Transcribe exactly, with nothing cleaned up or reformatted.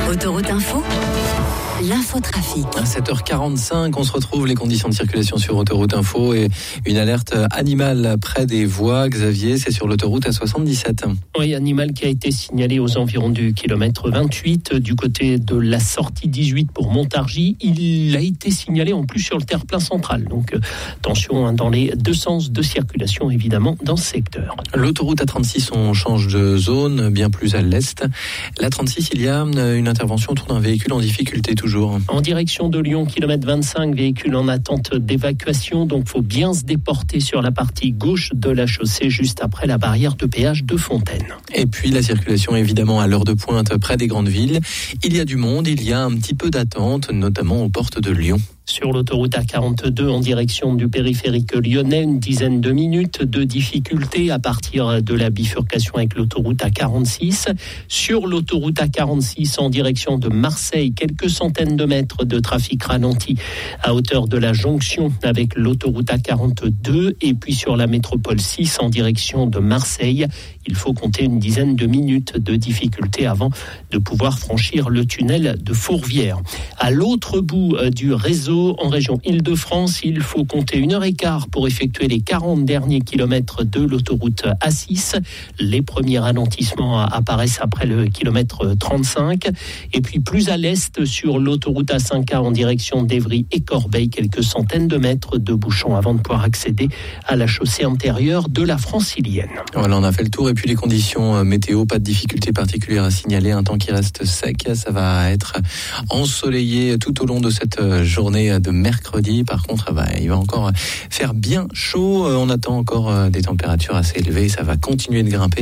Autoroute Info, l'infotrafic. À sept heures quarante-cinq, on se retrouve les conditions de circulation sur Autoroute Info et une alerte animale près des voies. Xavier, c'est sur l'autoroute A soixante-dix-sept. Oui, animal qui a été signalé aux environs du kilomètre vingt-huit du côté de la sortie dix-huit pour Montargis. Il a été signalé en plus sur le terre-plein central. Donc euh, attention hein, dans les deux sens de circulation évidemment dans ce secteur. L'autoroute A trente-six, on change de zone, bien plus à l'est. La trente-six, il y a une intervention autour d'un véhicule en difficulté toujours. En direction de Lyon, kilomètre vingt-cinq, véhicule en attente d'évacuation. Donc il faut bien se déporter sur la partie gauche de la chaussée juste après la barrière de péage de Fontaine. Et puis la circulation évidemment à l'heure de pointe près des grandes villes. Il y a du monde, il y a un petit peu d'attente, notamment aux portes de Lyon. Sur l'autoroute A quarante-deux en direction du périphérique lyonnais, une dizaine de minutes de difficulté à partir de la bifurcation avec l'autoroute A quarante-six. Sur l'autoroute A quarante-six en direction de Marseille, quelques centaines de mètres de trafic ralenti à hauteur de la jonction avec l'autoroute A quarante-deux. Et puis sur la métropole six en direction de Marseille, il faut compter une dizaine de minutes de difficulté avant de pouvoir franchir le tunnel de Fourvière. À l'autre bout du réseau, en région Île-de-France, il faut compter une heure et quart pour effectuer les quarante derniers kilomètres de l'autoroute A six. Les premiers ralentissements apparaissent après le kilomètre trente-cinq. Et puis plus à l'est, sur l'autoroute A cinq A en direction d'Évry et Corbeil, quelques centaines de mètres de bouchons avant de pouvoir accéder à la chaussée intérieure de la Francilienne. Voilà, on a fait le tour. Et puis les conditions météo, pas de difficulté particulière à signaler. Un temps qui reste sec, ça va être ensoleillé tout au long de cette journée de mercredi. Par contre, bah, il va encore faire bien chaud. On attend encore des températures assez élevées. Ça va continuer de grimper.